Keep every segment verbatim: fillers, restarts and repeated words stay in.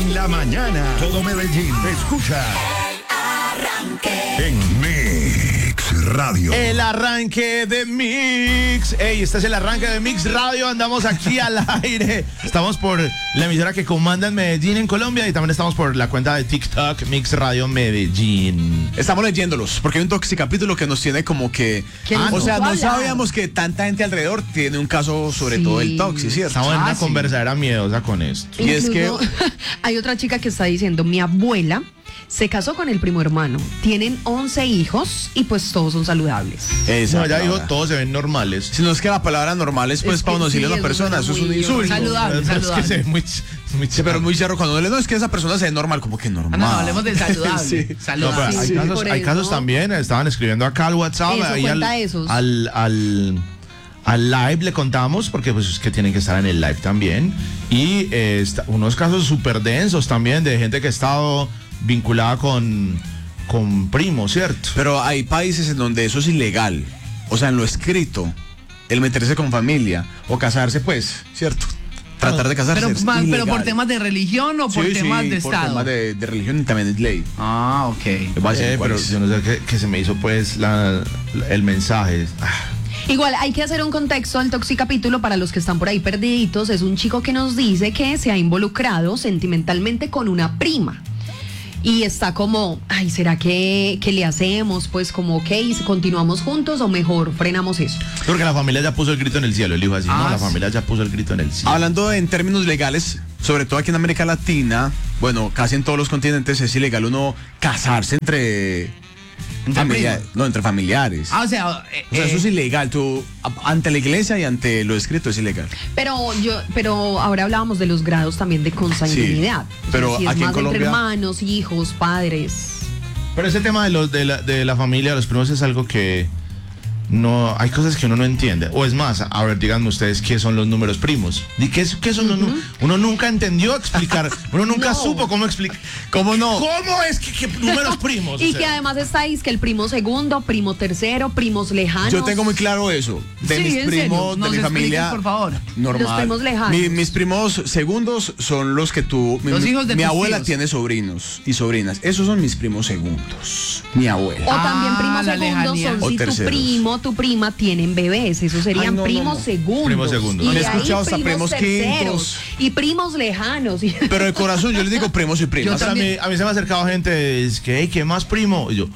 En la mañana, todo Medellín escucha El Arranque en Mix Radio. El arranque de Mix. Ey, este es el arranque de Mix Radio. Andamos aquí al aire. Estamos por la emisora que comanda en Medellín, en Colombia, y también estamos por la cuenta de TikTok Mix Radio Medellín. Estamos leyéndolos porque hay un toxicapítulo que nos tiene como que... Ah, o no. sea, no Hola. sabíamos que tanta gente alrededor tiene un caso sobre Sí. todo el toxi, ¿cierto? Estamos en Ah, una sí. conversadera miedosa con esto. Y es que- Incluso, hay otra chica que está diciendo, mi abuela se casó con el primo hermano, tienen once hijos y pues todos son saludables. Esa No, ella dijo, palabra. todos se ven normales. Si no es que la palabra normal es pues Es para que uno decirle a sí, una eso persona, suena eso es un muy insulto. saludable, Pero es que saludable. se ve muy, muy Sí, pero muy charro cuando uno le no, es que esa persona se ve normal, como que normal. Ah, no, no, hablemos de saludable. Sí. No, pero Saludable. hay, Sí, casos, por hay eso. casos también, estaban escribiendo acá al WhatsApp, Eso, ahí al, cuenta esos. al, al, al live le contamos, porque pues es que tienen que estar en el live también, y eh, está- unos casos súper densos también de gente que ha estado vinculada con, con primos, ¿cierto? Pero hay países en donde eso es ilegal. O sea, en lo escrito, el meterse con familia o casarse, pues, ¿cierto? Tratar de casarse Pero, es ma- pero ilegal. por temas de religión o por Sí, temas sí, de por Estado. temas de, de religión y también es ley. Ah, ok. Les voy a decir Eh, cuál pero es. yo no sé qué, qué se me hizo pues la, el mensaje. Ah, Igual hay que hacer un contexto del toxicapítulo para los que están por ahí perdiditos. Es un chico que nos dice que se ha involucrado sentimentalmente con una prima. Y está como, ay, ¿será que, que le hacemos? Pues como, ok, continuamos juntos o mejor frenamos eso. porque la familia ya puso el grito en el cielo, él dijo así, Ah, no, la sí. familia ya puso el grito en el cielo. Hablando en términos legales, sobre todo aquí en América Latina, bueno, casi en todos los continentes es ilegal uno casarse entre... Entre familia- primos. no, entre familiares. Ah, o sea, eh, O sea, eso eh, es ilegal. Tú, a- ante la iglesia y ante lo escrito es ilegal. Pero yo, pero ahora hablábamos de los grados también de consanguinidad. Sí, O sea, pero si es aquí en más Colombia- entre hermanos, hijos, padres. Pero ese tema de, los, de, la, de la familia, de los primos, es algo que no, hay cosas que uno no entiende. O es más, a ver, díganme ustedes qué son los números primos. ¿Y qué, es- qué son los números? Uno nunca entendió explicar, uno nunca No. supo cómo explicar. ¿Cómo no? ¿Cómo es que, que números primos? Y O sea, que además estáis que el primo segundo, primo tercero, primos lejanos. Yo tengo muy claro eso. De Sí, mis en serio, primos, nos de mi familia. explicas, por favor. Normal. Los primos lejanos. Mi- mis primos segundos son los que tú. Mi, Los hijos de mi tus abuela tíos. tiene sobrinos y sobrinas. Esos son mis primos segundos. Mi abuela. O también Ah, primos la segundos lejanía. son O si tu terceros. primo, tu prima tienen bebés. Esos serían Ay, no, no, primos no. segundos. Primos segundos. Y Me he de ahí escuchado hasta primos terceros. quintos. Y primos lejanos. y- Pero de corazón yo les digo primos y o primas. sea, a, mí, a mí se me ha acercado gente, es que, hey, ¿qué más primo? Y yo,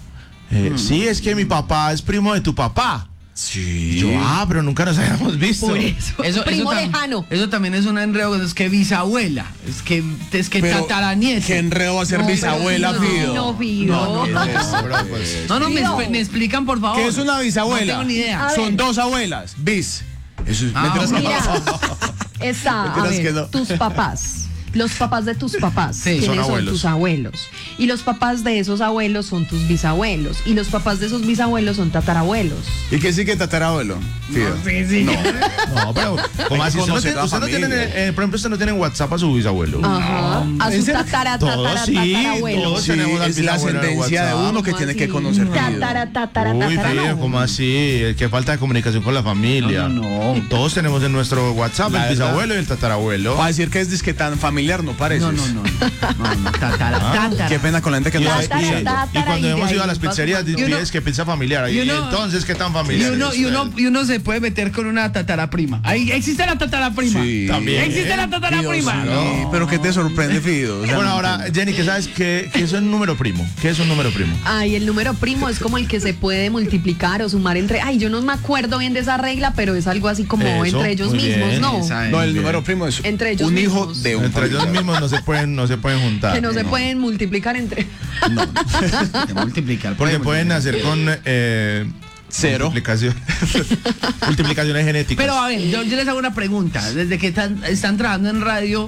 eh, sí, es que mi papá es primo de tu papá. Sí. Y yo, ah, pero nunca nos habíamos visto. Por eso. eso, primo eso tam- lejano. Eso también es un enredo. Es que bisabuela. Es que, es que Pero, tataranieto. ¿qué enredo va a ser No, bisabuela, pero- Fido? No, Fido. No, no, no. Pero, pues, No, no, me, Fido. expl- me explican, por favor. ¿Qué es una bisabuela? No tengo ni idea. A Son ver. dos abuelas. Bis. Eso es. Ah, mentiras que Mira, no. está, a Mentiras ver, que no. tus papás. Los papás de tus papás, Sí, ¿quiénes son son, abuelos. tus abuelos? Y los papás de esos abuelos son tus bisabuelos. Y los papás de esos bisabuelos son tatarabuelos. ¿Y qué sí que tatarabuelo? Fido. Sí, sí. No. no, pero, ¿cómo Hay así? que Usted no conocer tiene, la usted no tiene, familia. eh, por ejemplo, usted no tiene en WhatsApp a su bisabuelo. Ajá. A su tatara, Todos tatara, sí, tatarabuelo. todos. Sí, tenemos al es la bisabuelo en ascendencia de WhatsApp. uno que ¿Cómo tiene que así? conocer. Fido. Tatara, tatara, Uy, tatara. Fido, ¿cómo así? Qué falta de comunicación con la familia. No, no, no. Todos tenemos en nuestro WhatsApp La el verdad. bisabuelo y el tatarabuelo. Para decir que es disque tan familiar, no parece. No, no, no. no, no, tatara, tatara. Qué pena con la gente que Y, no Tatara, está escuchando. tatara. y cuando y de hemos ahí ido a las vas pizzerías, sumando. tienes que pizza familiar. Y, y uno- entonces, ¿qué tan Y familiar uno, es? y, uno, y uno se puede meter con una tataraprima. Ahí existe la tataraprima. Sí. También. Existe la tataraprima. Fido, sí, pero ¿qué te sorprende, Fido? O sea, Bueno, no ahora, entiendo. Jenny, ¿qué sabes qué, qué es un número primo? ¿Qué es un número primo? Ay, el número primo es como el que se puede multiplicar o sumar entre. Ay, yo no me acuerdo bien de esa regla, pero es algo así como Eso, entre ellos muy mismos, bien. ¿no? Esa es. No, el Bien. número primo es Entre ellos un hijo mismos. de un Entre ellos familiar. mismos no se pueden, no se pueden juntar. Que no se no. pueden multiplicar entre. No. De multiplicar. Porque puede pueden multiplicar. hacer con eh, Cero. multiplicación- multiplicaciones genéticas. Pero a ver, yo, yo les hago una pregunta. Desde que están, están trabajando en radio,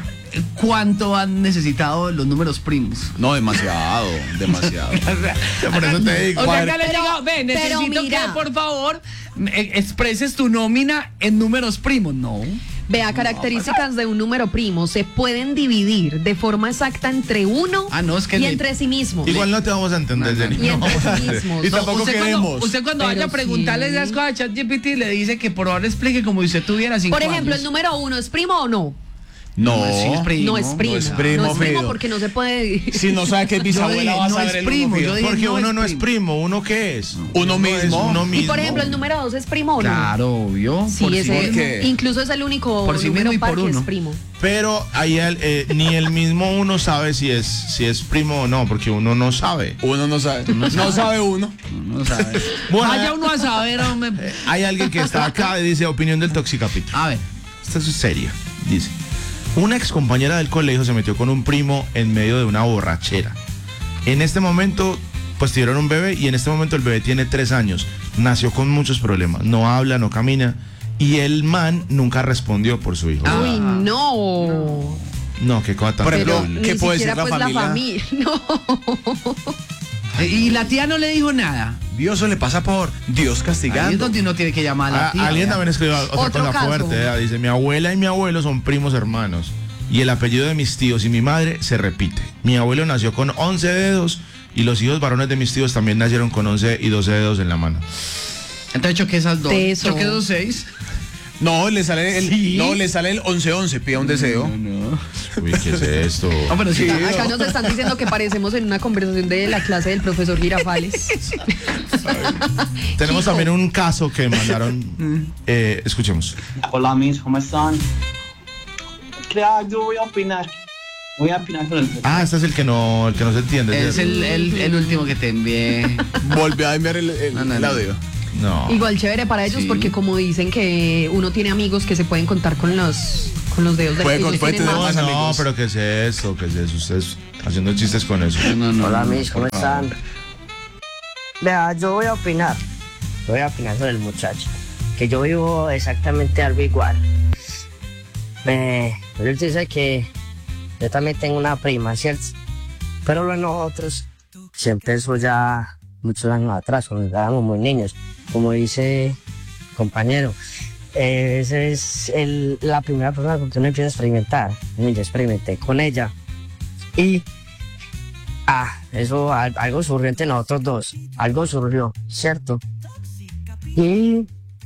¿cuánto han necesitado los números primos? No, demasiado, demasiado. Por eso te digo. O sea, Padre. acá le Pero- digo, ve, pero necesito mira. que por favor eh, expreses tu nómina en números primos. No. Vea, características de un número primo se pueden dividir de forma exacta entre uno Ah, no, es que y le- entre sí mismos. Igual no te vamos a entender, No, no, Jenny. Y No entre vamos a sí entender. mismos. Y tampoco usted queremos. Cuando, usted cuando Pero vaya a preguntarle sí. esas cosas a ChatGPT le dice que por favor explique como si usted tuviera cinco Por ejemplo, años. el número uno es primo o no. No. Sí, es primo. No es primo. No es primo, No es primo Fido. porque no se puede. Si no sabe que es Yo bisabuela, dije, va a no saber es el primo, uno, yo dije, Porque no uno es no es primo. primo, ¿uno qué es? Uno es mismo. uno mismo. Y por ejemplo, el número dos es primo o no. Claro, obvio. Sí, por sí ese, mismo. qué? incluso es el único Por sí número mismo y par por que es uno. primo. Pero ahí el, eh, ni el mismo uno sabe si es, si es primo o no, porque uno no sabe. Uno no sabe. No sabe uno. No sabe. Bueno, Vaya eh, uno a saber, hombre. Hay alguien que está acá y dice opinión del Toxicapítulo. A ver. Esta es seria. Dice, una ex compañera del colegio se metió con un primo en medio de una borrachera. En este momento, pues tuvieron un bebé y en este momento el bebé tiene tres años. Nació con muchos problemas. No habla, no camina. Y el man nunca respondió por su hijo. Ah. Uy, no. No, qué cosa tan Por ejemplo, terrible. ¿qué Ni puede siquiera, decir la pues, familia? No. Y la tía no le dijo nada. Dios se le pasa por Dios Ahí es castigando. donde uno tiene que llamar a la Ah, tía. alguien ¿verdad? también escribió otra Otro cosa caso. fuerte. ¿eh? Dice, mi abuela y mi abuelo son primos hermanos. Y el apellido de mis tíos y mi madre se repite. Mi abuelo nació con once dedos y los hijos varones de mis tíos también nacieron con once y doce dedos en la mano. Entonces choqué esas dos. Teso. Choqué dos seis. No, le sale el, Sí. no, le sale el once once, pida un deseo. Uy, ¿qué es esto? No, pero sí. Acá nos están diciendo que parecemos en una conversación de la clase del profesor Girafales. Tenemos Chico. también un caso que mandaron. eh, escuchemos. Hola mis, ¿cómo están? Crea, yo voy a opinar. Voy a opinar sobre el Ah, este es el que no, el que no se entiende. Es el, el, el último que te envié. Volvió a enviar el, el, No, no, el no. audio. No. Igual chévere para ellos Sí. porque como dicen que uno tiene amigos que se pueden contar con los con los dedos de Puede- ellos puede tienen tener No, más. más no, amigos. pero ¿qué es esto? ¿Qué es eso? Ustedes haciendo chistes con eso. No, no, Hola no, mis, ¿cómo por favor. están? Vea, yo voy a opinar. Yo voy a opinar sobre el muchacho. Que yo vivo exactamente algo igual. Me, él dice que yo también tengo una prima, ¿cierto? Pero lo de nosotros se empezó ya muchos años atrás, cuando éramos muy niños. Como dice compañero, eh, esa es el, la primera persona con que uno empieza a experimentar. Yo experimenté con ella. Y Ah, eso, al- algo surgió entre nosotros dos. Algo surgió, ¿cierto? Y.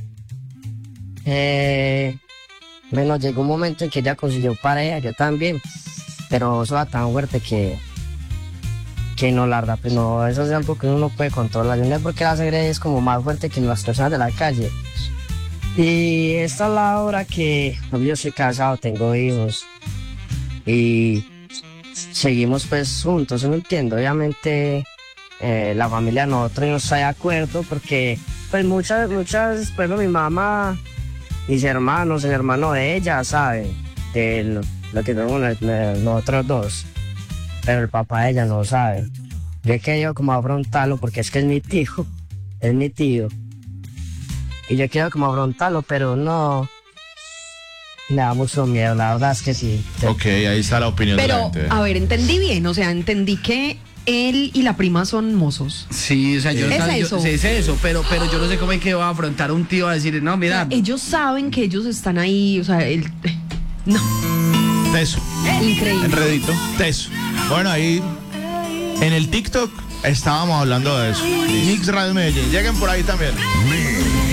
Eh, bueno, llegó un momento en que ella consiguió pareja, yo también. Pero eso era tan fuerte que. Que no, la verdad, pues no, eso es algo que uno no puede controlar. Yo no sé por qué la sangre es como más fuerte que las personas de la calle. Y esta es la hora que pues, yo soy casado, tengo hijos. Y seguimos pues juntos, ¿sí me entiendo? Obviamente eh, la familia de nosotros no está de acuerdo porque pues muchas, muchas, pues mi mamá, mis hermanos, el hermano de ella sabe de lo, lo que tenemos nosotros nosotros dos, pero el papá de ella no sabe. Yo he querido como afrontarlo porque es que es mi tío, es mi tío. Y yo quiero como afrontarlo, pero no, me da mucho miedo, la verdad es que sí. Ok, ahí está la opinión de la Pero, gente. a ver, entendí bien, o sea, entendí que él y la prima son mozos. Sí, o sea, yo, ¿Es yo- eso? sí, es eso, pero, pero yo no sé cómo hay que va a afrontar a un tío a decir, no, mira, Ellos saben que ellos están ahí, o sea, él... No, Teso, increíble. Enredito. teso. Bueno, ahí en el TikTok estábamos hablando de eso. Mix Radio Medellín. Lleguen por ahí también. Mix.